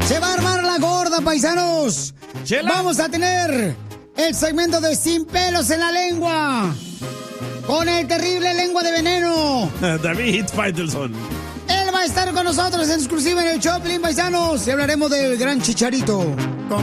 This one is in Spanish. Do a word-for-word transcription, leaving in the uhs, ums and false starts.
Se va a armar la gorda, paisanos. Chela. Vamos a tener el segmento de Sin Pelos en la Lengua. Con el terrible Lengua de Veneno. David Faitelson. Él va a estar con nosotros en exclusiva en el Choplin, paisanos. Y hablaremos del gran Chicharito.